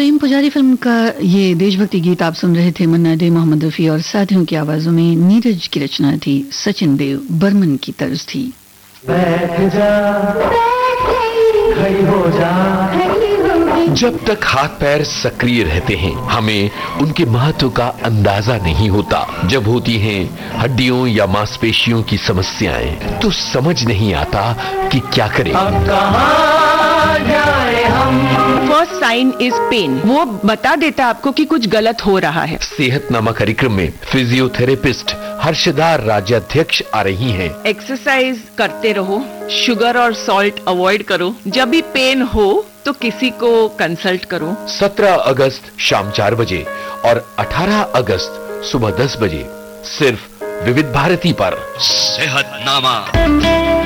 प्रेम पुजारी फिल्म का ये देशभक्ति गीत आप सुन रहे थे। मन्ना डे, मोहम्मद रफी और साथियों की आवाजों में। नीरज की रचना थी, सचिन देव बर्मन की तर्ज थी। बैठ जा, खड़ी हो जा। जब तक हाथ पैर सक्रिय रहते हैं हमें उनके महत्व का अंदाजा नहीं होता। जब होती हैं हड्डियों या मांसपेशियों की समस्याएं तो समझ नहीं आता कि क्या करें। अब कहाँ जाए हम। फर्स्ट साइन इज पेन, वो बता देता आपको कि कुछ गलत हो रहा है। सेहतनामा कार्यक्रम में फिजियोथेरेपिस्ट हर्षदा राज्याध्यक्ष आ रही हैं। एक्सरसाइज करते रहो, शुगर और सॉल्ट अवॉइड करो। जब भी पेन हो तो किसी को कंसल्ट करो। 17 अगस्त शाम 4 बजे और 18 अगस्त सुबह 10 बजे सिर्फ विविध भारती पर। सेहतनामा।